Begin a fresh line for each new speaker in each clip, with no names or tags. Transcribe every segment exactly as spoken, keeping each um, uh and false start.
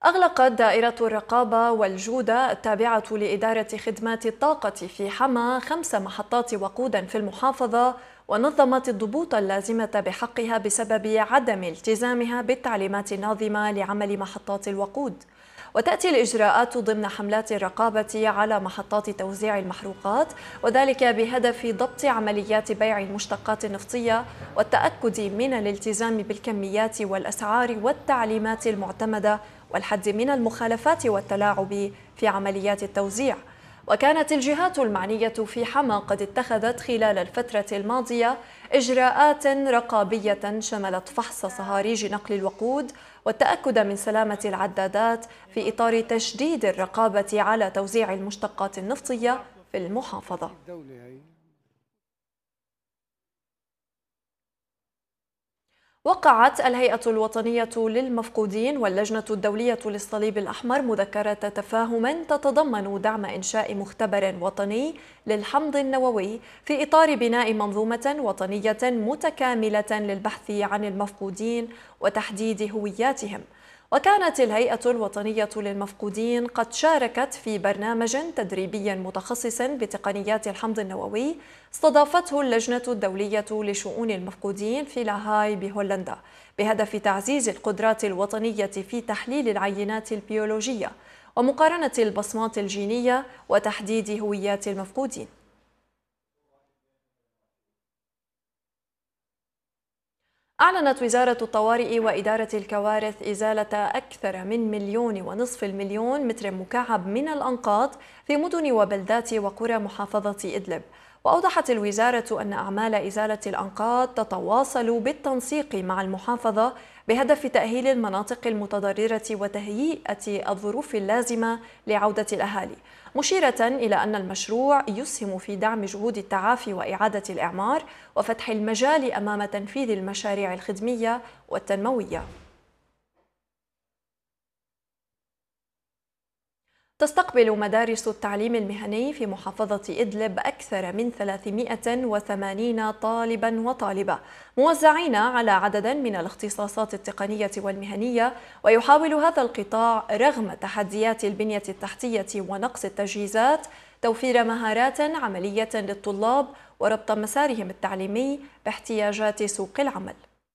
أغلقت دائرة الرقابة والجودة التابعة لإدارة خدمات الطاقة في حما خمس محطات وقود في المحافظة، ونظمت الضبوط اللازمة بحقها بسبب عدم التزامها بالتعليمات الناظمة لعمل محطات الوقود. وتأتي الإجراءات ضمن حملات الرقابة على محطات توزيع المحروقات، وذلك بهدف ضبط عمليات بيع المشتقات النفطية والتأكد من الالتزام بالكميات والأسعار والتعليمات المعتمدة والحد من المخالفات والتلاعب في عمليات التوزيع. وكانت الجهات المعنية في حما قد اتخذت خلال الفترة الماضية إجراءات رقابية شملت فحص صهاريج نقل الوقود والتأكد من سلامة العدادات في إطار تشديد الرقابة على توزيع المشتقات النفطية في المحافظة. وقعت الهيئة الوطنية للمفقودين واللجنة الدولية للصليب الأحمر مذكرة تفاهم تتضمن دعم إنشاء مختبر وطني للحمض النووي في إطار بناء منظومة وطنية متكاملة للبحث عن المفقودين وتحديد هوياتهم. وكانت الهيئة الوطنية للمفقودين قد شاركت في برنامج تدريبي متخصص بتقنيات الحمض النووي استضافته اللجنة الدولية لشؤون المفقودين في لاهاي بهولندا، بهدف تعزيز القدرات الوطنية في تحليل العينات البيولوجية ومقارنة البصمات الجينية وتحديد هويات المفقودين. أعلنت وزارة الطوارئ وإدارة الكوارث إزالة أكثر من مليون ونصف المليون متر مكعب من الأنقاض في مدن وبلدات وقرى محافظة إدلب. وأوضحت الوزارة أن أعمال إزالة الأنقاض تتواصل بالتنسيق مع المحافظة بهدف تأهيل المناطق المتضررة وتهيئة الظروف اللازمة لعودة الأهالي، مشيرة إلى أن المشروع يسهم في دعم جهود التعافي وإعادة الإعمار وفتح المجال أمام تنفيذ المشاريع الخدمية والتنموية. تستقبل مدارس التعليم المهني في محافظة إدلب أكثر من ثلاثمئة وثمانين طالبا وطالبة موزعين على عدد من الاختصاصات التقنية والمهنية. ويحاول هذا القطاع رغم تحديات البنية التحتية ونقص التجهيزات توفير مهارات عملية للطلاب وربط مسارهم التعليمي باحتياجات سوق العمل.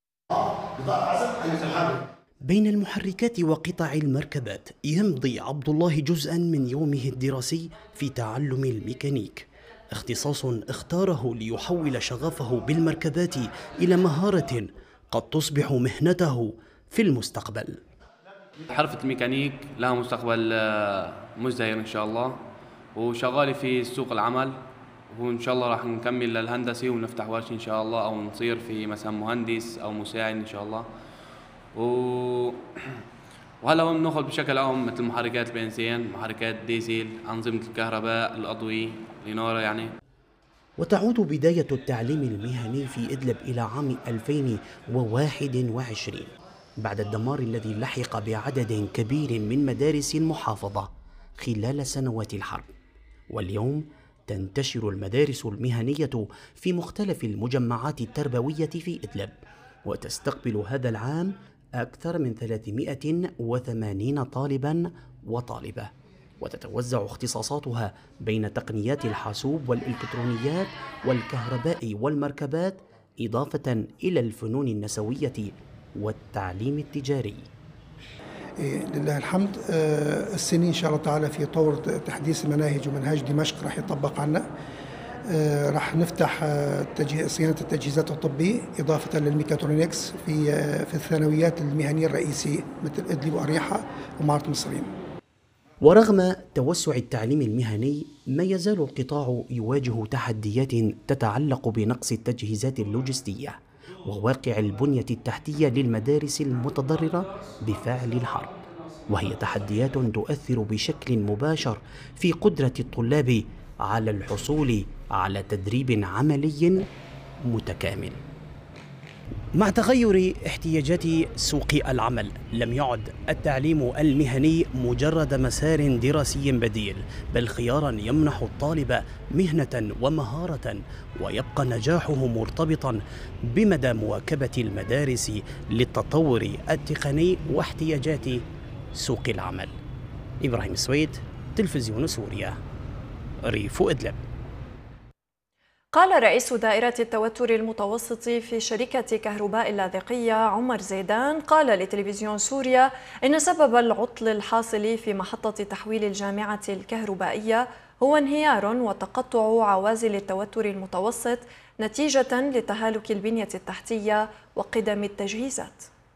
بين المحركات وقطع المركبات يمضي عبد الله جزءا من يومه الدراسي في تعلم الميكانيك، اختصاص اختاره ليحول شغفه بالمركبات إلى مهارة قد تصبح مهنته في المستقبل.
حرفة الميكانيك لها مستقبل مزدهر إن شاء الله، وشغالي في سوق العمل، وإن شاء الله راح نكمل للهندسي ونفتح ورشة إن شاء الله، أو نصير في مثلا مهندس أو مساعد إن شاء الله. و... وهلا بناخذ بشكل عام مثل محركات البنزين، محركات ديزل، أنظمة الكهرباء، الأضوية، الإنارة يعني.
وتعود بداية التعليم المهني في إدلب إلى عام ألفين وواحد وعشرين بعد الدمار الذي لحق بعدد كبير من مدارس المحافظة خلال سنوات الحرب. واليوم تنتشر المدارس المهنية في مختلف المجمعات التربوية في إدلب، وتستقبل هذا العام أكثر من ثلاثمئة وثمانين طالبا وطالبة، وتتوزع اختصاصاتها بين تقنيات الحاسوب والإلكترونيات والكهرباء والمركبات، إضافة إلى الفنون النسوية والتعليم التجاري.
إيه لله الحمد. آه السنين إن شاء الله تعالى في طور تحديث المناهج، ومنهاج دمشق راح يطبق عنا. آه راح نفتح آه صيانة التجهيزات الطبية إضافة للميكاترونكس في آه في الثانويات المهنية الرئيسية مثل إدلب وأريحة ومعرض مصرين.
ورغم توسع التعليم المهني ما يزال القطاع يواجه تحديات تتعلق بنقص التجهيزات اللوجستية وواقع البنية التحتية للمدارس المتضررة بفعل الحرب، وهي تحديات تؤثر بشكل مباشر في قدرة الطلاب على الحصول على تدريب عملي متكامل. مع تغير احتياجات سوق العمل لم يعد التعليم المهني مجرد مسار دراسي بديل، بل خيارا يمنح الطالب مهنة ومهارة، ويبقى نجاحه مرتبطا بمدى مواكبة المدارس للتطور التقني واحتياجات سوق العمل. إبراهيم السويد، تلفزيون سوريا، ريف إدلب.
قال رئيس دائرة التوتر المتوسط في شركة كهرباء اللاذقية عمر زيدان قال لتلفزيون سوريا إن سبب العطل الحاصل في محطة تحويل الجامعة الكهربائية هو انهيار وتقطع عوازل التوتر المتوسط نتيجة لتهالك البنية التحتية وقدم التجهيزات.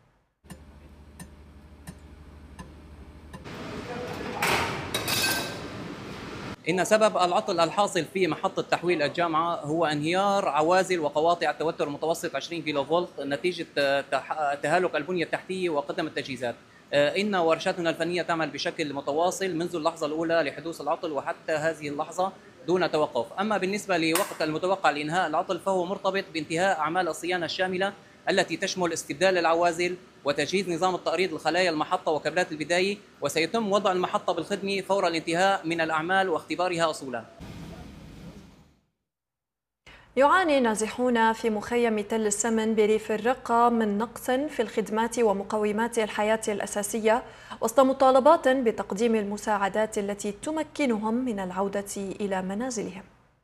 إن سبب العطل الحاصل في محطة تحويل الجامعة هو انهيار عوازل وقواطع التوتر المتوسط عشرين كيلو فولت نتيجة تهالك البنية التحتية وقدم التجهيزات. إن ورشاتنا الفنية تعمل بشكل متواصل منذ اللحظة الأولى لحدوث العطل وحتى هذه اللحظة دون توقف. أما بالنسبة لوقت المتوقع لإنهاء العطل فهو مرتبط بانتهاء أعمال الصيانة الشاملة التي تشمل استبدال العوازل وتجهيز نظام التأريض لخلايا المحطة وكابلات البداية، وسيتم وضع المحطة بالخدمة فور الانتهاء من الأعمال واختبارها أصولا.
يعاني نازحون في مخيم تل السمن بريف الرقة من نقص في الخدمات ومقومات الحياة الأساسية وسط مطالبات بتقديم المساعدات التي تمكنهم من العودة إلى منازلهم.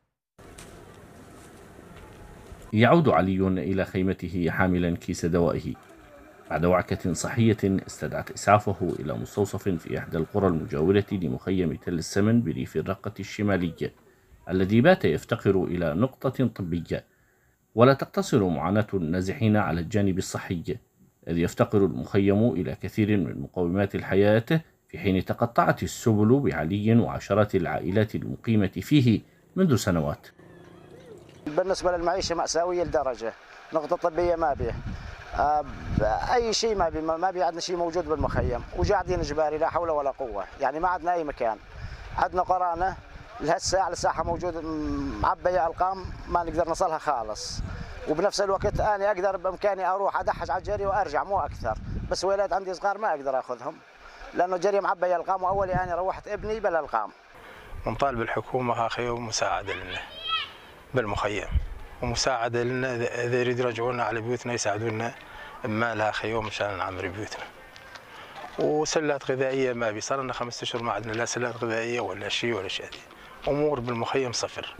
يعود علي إلى خيمته حاملا كيس دوائه بعد وعكة صحية استدعت إسعافه إلى مستوصف في إحدى القرى المجاورة لمخيم تل السمن بريف الرقة الشمالي الذي بات يفتقر إلى نقطة طبية. ولا تقتصر معاناة النازحين على الجانب الصحي، إذ يفتقر المخيم إلى كثير من مقومات الحياة في حين تقطعت السبل بعلي وعشرات العائلات المقيمة فيه منذ سنوات.
بالنسبة للمعيشة مأساوية لدرجة نقطة طبية ما بيه، أي شيء ما بيه، ما بيه عندنا شيء موجود بالمخيم، وقاعدين إجباري لا حول ولا قوة، يعني ما عندنا أي مكان. عندنا قرانة لهالساعة لساحة موجودة معبية ألقام ما نقدر نصلها خالص، وبنفس الوقت أنا أقدر بإمكاني أروح أدحش على الجري وأرجع مو أكثر، بس ولاد عندي صغار ما أقدر أخذهم لأنه الجري معبية ألقام، وأولي أنا روحت ابني بلا ألقام.
نطالب الحكومة أخي ومساعدة لنا بالمخيم ومساعدة لنا إذا يريد يرجعونا على بيوتنا يساعدونا بمالها خيوم مشان نعمر بيوتنا. وسلات غذائية ما بي، صار لنا خمسة أشهر ما عندنا لا سلات غذائية ولا شيء ولا شيء. أمور بالمخيم صفر.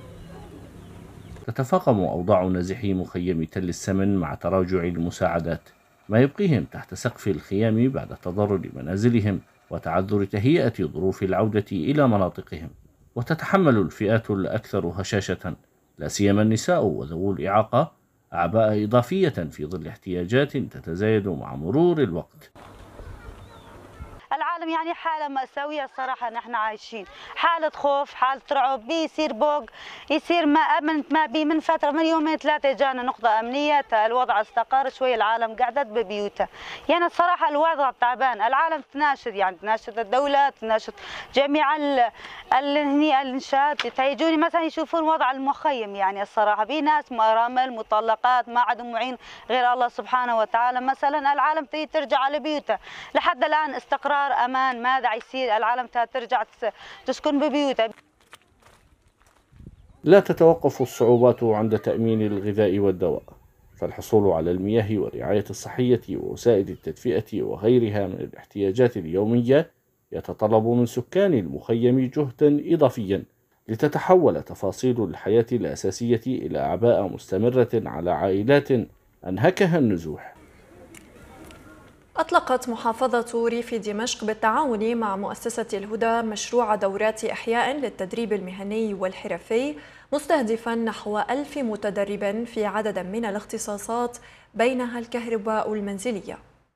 تتفاقم أوضاع نازحي مخيم تل السمن مع تراجع المساعدات، ما يبقيهم تحت سقف الخيام بعد تضرر منازلهم وتعذر تهيئة ظروف العودة إلى مناطقهم. وتتحمل الفئات الأكثر هشاشة لا سيما النساء وذوو الإعاقة أعباء إضافية في ظل احتياجات تتزايد مع مرور الوقت.
العالم يعني حالة مأساوية الصراحة، نحن عايشين حالة خوف، حالة رعب، بيصير بوق، يصير ما أمن ما بي. من فترة من يومين ثلاثة جانا نقطة أمنية، الوضع استقر شوي، العالم قعدت ببيوتها. يعني الصراحة الوضع تعبان، العالم تناشد، يعني تناشد الدولة، تناشد جميع الهنيئة الإنشاءات تيجوني مثلا يشوفون وضع المخيم. يعني الصراحة في ناس مرامل مطلقات ما عندهم معين غير الله سبحانه وتعالى. مثلا العالم ترجع على بيوتها، لحد الآن استقرار أمان، ماذا يصير؟ العالم ترجع تسكن ببيوتها.
لا تتوقف الصعوبات عند تأمين الغذاء والدواء، فالحصول على المياه والرعاية الصحية ووسائل التدفئة وغيرها من الاحتياجات اليومية يتطلب من سكان المخيم جهدا إضافيا لتتحول تفاصيل الحياة الأساسية إلى أعباء مستمرة على عائلات أنهكها النزوح.
أطلقت محافظة ريف دمشق بالتعاون مع مؤسسة الهدى مشروع دورات إحياء للتدريب المهني والحرفي مستهدفا نحو ألف متدرب في عدد من الاختصاصات بينها الكهرباء المنزلية.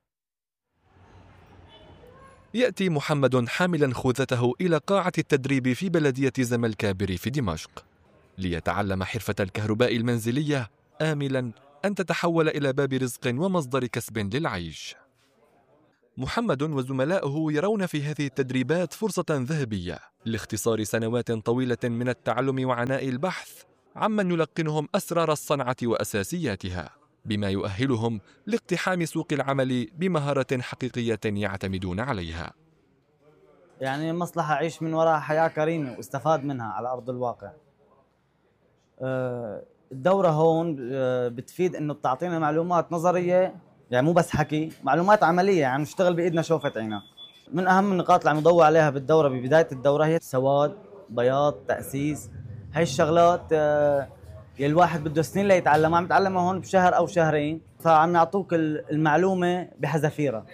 يأتي محمد حاملا خوذته إلى قاعة التدريب في بلدية زملكابر في دمشق ليتعلم حرفة الكهرباء المنزلية، آملا أن تتحول إلى باب رزق ومصدر كسب للعيش. محمد وزملاؤه يرون في هذه التدريبات فرصة ذهبية لاختصار سنوات طويلة من التعلم وعناء البحث عمن يلقنهم أسرار الصنعة وأساسياتها، بما يؤهلهم لاقتحام سوق العمل بمهارة حقيقية يعتمدون عليها.
يعني مصلحة أعيش من وراء حياة كريمة واستفاد منها على أرض الواقع. الدورة هون بتفيد إنه بتعطينا معلومات نظرية، يعني مو بس حكي، معلومات عملية، يعني نشتغل بإيدنا شوفة عينا. من أهم النقاط اللي عم يضوي عليها بالدورة ببداية الدورة هي سواد، بياض، تأسيس. هاي الشغلات يلي الواحد بده سنين ليتعلمها، عم يتعلمها هون بشهر أو شهرين، فعم يعطوك المعلومة بحذافيرها.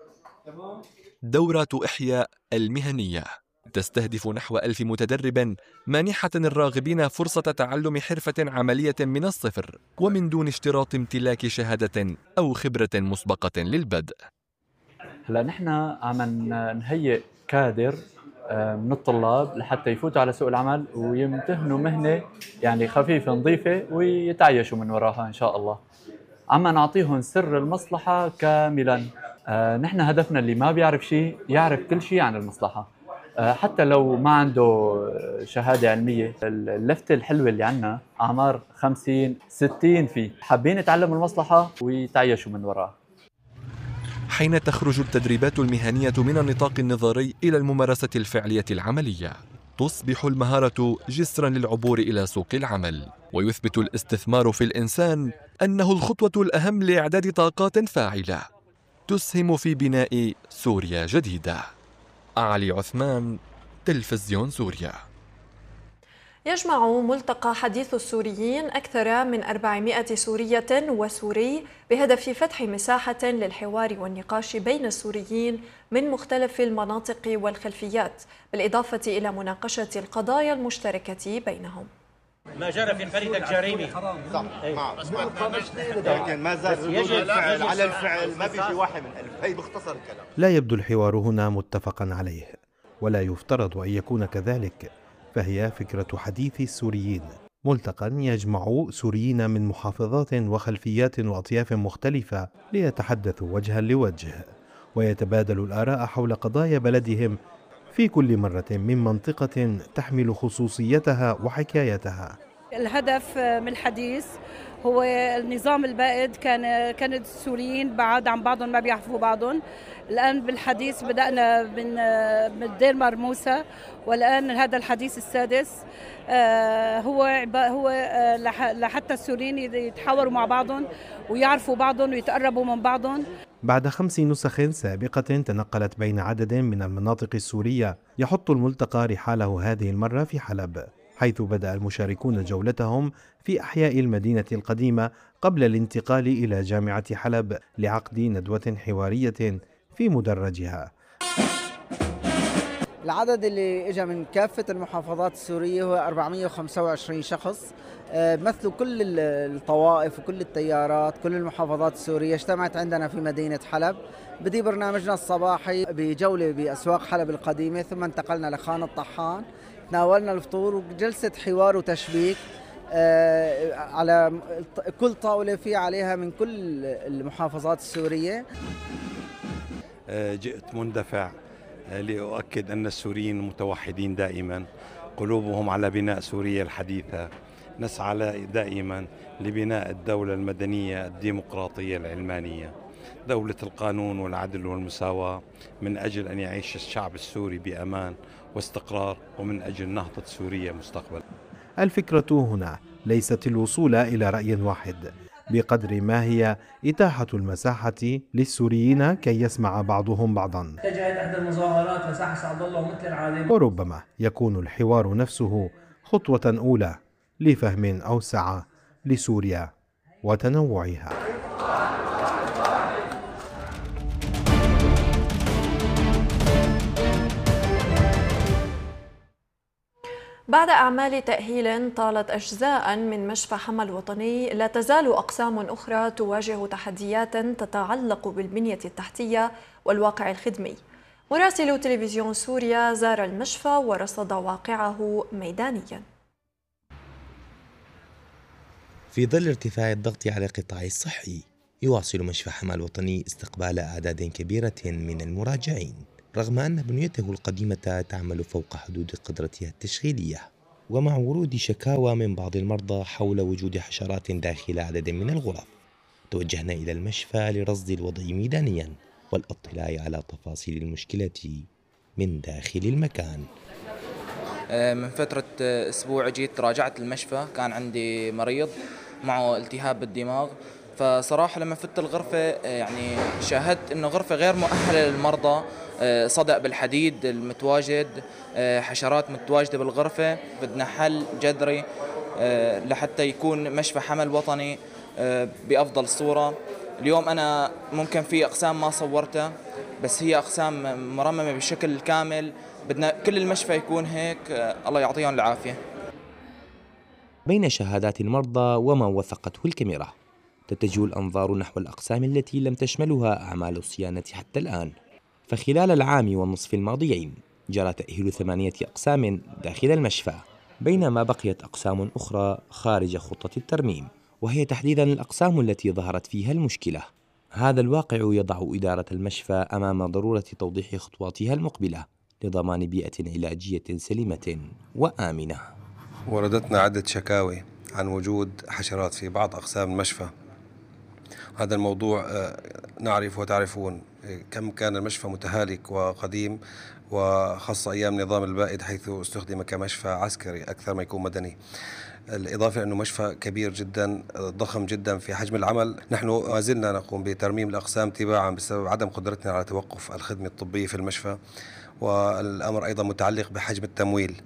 دورة إحياء المهنية تستهدف نحو ألف متدرب مانحة الراغبين فرصة تعلم حرفة عملية من الصفر ومن دون اشتراط امتلاك شهادة أو خبرة مسبقة للبدء.
هلا نحن عم نهيئ كادر من الطلاب لحتى يفوتوا على سوق العمل ويمتهنوا مهنة يعني خفيفة نظيفة ويتعايشوا من وراها إن شاء الله. عم نعطيهم سر المصلحة كاملا. آه نحن هدفنا اللي ما بيعرف شيء يعرف كل شيء عن المصلحة، آه حتى لو ما عنده شهادة علمية. اللفتة الحلوة اللي عنا أعمار خمسين ستين فيه حابين يتعلموا المصلحة ويتعايشوا من وراها.
حين تخرج التدريبات المهنية من النطاق النظري إلى الممارسة الفعلية العملية، تصبح المهارة جسراً للعبور إلى سوق العمل، ويثبت الاستثمار في الإنسان أنه الخطوة الأهم لإعداد طاقات فاعلة تسهم في بناء سوريا جديدة. علي عثمان، تلفزيون سوريا.
يجمع ملتقى حديث السوريين أكثر من أربعمائة سورية وسوري بهدف فتح مساحة للحوار والنقاش بين السوريين من مختلف المناطق والخلفيات، بالإضافة إلى مناقشة القضايا المشتركة بينهم.
ما جرى في الفريق الجريمي صح لكن ما زال ردود الفعل على الفعل ما بيجي واحد من ألف. هي باختصار الكلام.
لا يبدو الحوار هنا متفقا عليه، ولا يفترض أن يكون كذلك، فهي فكرة حديث السوريين، ملتقى يجمع سوريين من محافظات وخلفيات وأطياف مختلفة ليتحدثوا وجها لوجه ويتبادلوا الآراء حول قضايا بلدهم في كل مرة من منطقة تحمل خصوصيتها وحكايتها.
الهدف من الحديث هو النظام البائد، كان كانت السوريين بعاد عن بعضهم، ما بيعرفوا بعضهم. الآن بالحديث بدأنا من من دير مرموسة، والآن هذا الحديث السادس هو هو لحتى السوريين يتحاوروا مع بعضهم ويعرفوا بعضهم ويتقربوا من بعضهم.
بعد خمس نسخ سابقة تنقلت بين عدد من المناطق السورية، يحط الملتقى رحاله هذه المرة في حلب، حيث بدأ المشاركون جولتهم في أحياء المدينة القديمة قبل الانتقال إلى جامعة حلب لعقد ندوة حوارية في مدرجها.
العدد اللي اجى من كافة المحافظات السورية هو أربعمائة وخمسة وعشرين شخص، مثلوا كل الطوائف وكل التيارات، كل المحافظات السورية اجتمعت عندنا في مدينة حلب. بدي برنامجنا الصباحي بجولة بأسواق حلب القديمة، ثم انتقلنا لخان الطحان، تناولنا الفطور وجلسة حوار وتشبيك على كل طاولة في عليها من كل المحافظات السورية.
جئت مندفع لأؤكد أن السوريين متوحدين دائما، قلوبهم على بناء سوريا الحديثة. نسعى دائما لبناء الدولة المدنية الديمقراطية العلمانية، دولة القانون والعدل والمساواة، من أجل أن يعيش الشعب السوري بأمان واستقرار، ومن أجل نهضة سوريا مستقبلا.
الفكرة هنا ليست الوصول إلى رأي واحد، بقدر ما هي إتاحة المساحة للسوريين كي يسمع بعضهم بعضا.
اتجهت إحدى المظاهرات لساحة سعد الله ومثل العالم.
وربما يكون الحوار نفسه خطوة أولى لفهم أوسع لسوريا وتنوعها.
بعد أعمال تأهيل طالت أجزاء من مشفى حما الوطني، لا تزال أقسام أخرى تواجه تحديات تتعلق بالبنية التحتية والواقع الخدمي. مراسل تلفزيون سوريا زار المشفى ورصد واقعه ميدانيا.
في ظل ارتفاع الضغط على القطاع الصحي، يواصل مشفى حما الوطني استقبال أعداد كبيرة من المراجعين، رغم أن بنيته القديمة تعمل فوق حدود قدرتها التشغيلية، ومع ورود شكاوى من بعض المرضى حول وجود حشرات داخل عدد من الغرف. توجهنا إلى المشفى لرصد الوضع ميدانيا والاطلاع على تفاصيل المشكلة من داخل المكان.
من فترة أسبوع جيت راجعت المشفى، كان عندي مريض معه التهاب بالدماغ، فصراحة لما فت الغرفة يعني شاهدت إنه غرفة غير مؤهلة للمرضى، صدأ بالحديد المتواجد، حشرات متواجدة بالغرفة. بدنا حل جذري لحتى يكون مشفى حمل وطني بأفضل صورة. اليوم أنا ممكن في أقسام ما صورتها، بس هي أقسام مرممة بشكل كامل. بدنا كل المشفى يكون هيك، الله يعطيهم العافية.
بين شهادات المرضى وما وثقته الكاميرا تتجه الأنظار نحو الأقسام التي لم تشملها أعمال الصيانة حتى الآن. فخلال العام والنصف الماضيين جرى تأهيل ثمانية أقسام داخل المشفى، بينما بقيت أقسام أخرى خارج خطة الترميم، وهي تحديداً الأقسام التي ظهرت فيها المشكلة. هذا الواقع يضع إدارة المشفى أمام ضرورة توضيح خطواتها المقبلة لضمان بيئة علاجية سليمة وآمنة.
وردتنا عدة شكاوي عن وجود حشرات في بعض أقسام المشفى. هذا الموضوع نعرف وتعرفون كم كان المشفى متهالك وقديم، وخاصة أيام نظام البائد حيث استخدم كمشفى عسكري أكثر ما يكون مدني. الإضافة أنه مشفى كبير جدا ضخم جدا في حجم العمل. نحن ما زلنا نقوم بترميم الأقسام تباعا بسبب عدم قدرتنا على توقف الخدمة الطبية في المشفى، والأمر أيضا متعلق بحجم التمويل.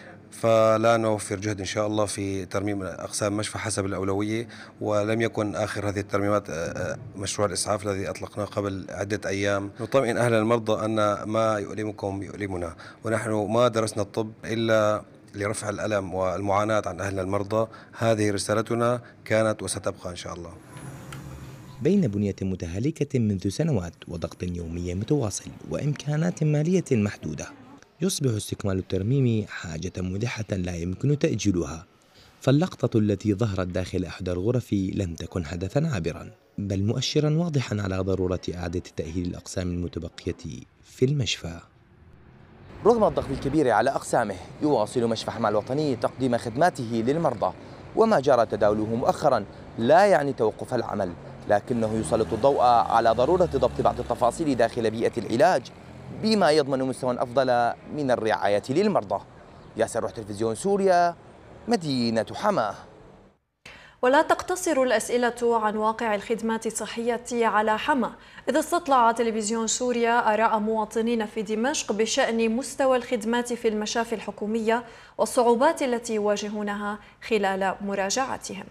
فلا نوفر جهد إن شاء الله في ترميم أقسام المشفى حسب الأولوية. ولم يكن آخر هذه الترميمات مشروع الإسعاف الذي أطلقناه قبل عدة أيام. نطمئن أهل المرضى أن ما يؤلمكم يؤلمنا، ونحن ما درسنا الطب إلا لرفع الألم والمعاناة عن أهل المرضى. هذه رسالتنا كانت وستبقى إن شاء الله.
بين بنية متهالكة منذ سنوات وضغط يومي متواصل وإمكانات مالية محدودة، يصبح استكمال الترميم حاجة ملحة لا يمكن تأجيلها. فاللقطة التي ظهرت داخل إحدى الغرف لم تكن حدثا عابرا، بل مؤشرا واضحا على ضرورة إعادة تأهيل الأقسام المتبقية في المشفى. رغم الضغط الكبير على أقسامه، يواصل مشفى حمى الوطني تقديم خدماته للمرضى، وما جرى تداوله مؤخرا لا يعني توقف العمل، لكنه يسلط الضوء على ضرورة ضبط بعض التفاصيل داخل بيئة العلاج بما يضمن مستوى أفضل من الرعاية للمرضى. ياسر روح تلفزيون سوريا، مدينة حماه.
ولا تقتصر الأسئلة عن واقع الخدمات الصحية على حما، إذ استطلع تلفزيون سوريا آراء مواطنين في دمشق بشأن مستوى الخدمات في المشافي الحكومية والصعوبات التي يواجهونها خلال مراجعتهم.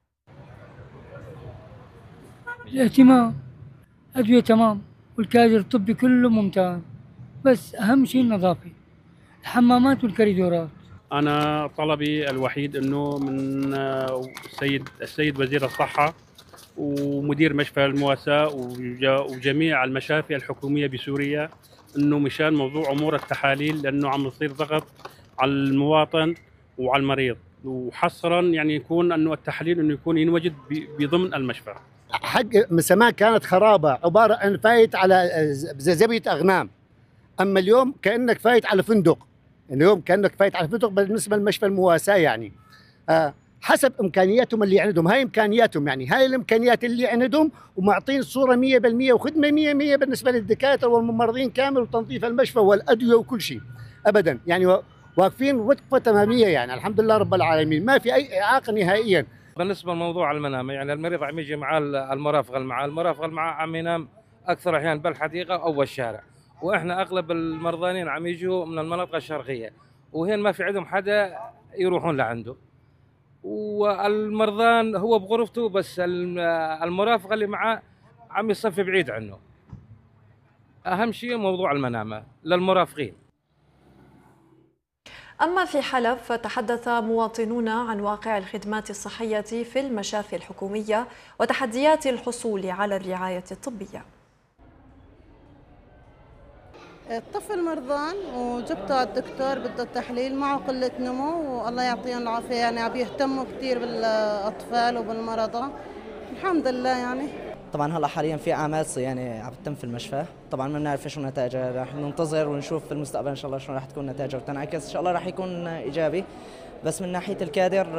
الاهتمام، أدوية تمام، والكادر الطبي كله ممتاز، بس أهم شيء النظافة، الحمامات والكريدورات.
أنا طلبي الوحيد أنه من السيد السيد وزير الصحة ومدير مشفى المواساة وجميع المشافي الحكومية بسوريا أنه مشان موضوع أمور التحاليل، لأنه عم يصير ضغط على المواطن وعلى المريض، وحصرا يعني يكون أنه التحاليل أنه يكون ينوجد بضمن المشفى.
حق من زمان كانت خرابة عبارة عن فايت على زبية أغنام، أما اليوم كأنك فايت على فندق. اليوم كأنك فايت على فندق بالنسبة لمشفى المواساة، يعني آه حسب إمكانياتهم اللي عندهم. هاي إمكانياتهم، يعني هاي الإمكانيات اللي عندهم، ومعطين صورة مية بالمية وخدمة مية مية بالنسبة للدكاترة والممرضين كامل، وتنظيف المشفى والأدوية وكل شيء أبدا، يعني واقفين وقفة تمامية. يعني الحمد لله رب العالمين، ما في أي إعاقة نهائيا.
بالنسبة لموضوع المنام، يعني المريض عم يجي مع المرافق المعاه، المرافق المعاه عم ينام أكثر أحيان بالحديقة أو بالشارع، وإحنا أغلب المرضانين عم يجوا من المناطق الشرقية، وهن ما في عندهم حدا يروحون لعنده، والمرضان هو بغرفته، بس المرافق اللي معاه عم يصفي بعيد عنه. أهم شيء موضوع المنامة للمرافقين.
أما في حلب فتحدث مواطنون عن واقع الخدمات الصحية في المشافي الحكومية وتحديات الحصول على الرعاية الطبية.
الطفل مرضان وجبته على الدكتور بده التحليل، معه قلة نمو والله يعطيهم العافية، يعني عم يهتموا كثير بالأطفال وبالمرضى الحمد لله. يعني
طبعا هلا حاليا في اعمال صيانه عم تتم في المشفى، طبعا ما بنعرف شو نتائجها، رح ننتظر ونشوف في المستقبل ان شاء الله شلون رح تكون نتائجها وتنعكس، ان شاء الله رح يكون ايجابي. بس من ناحيه الكادر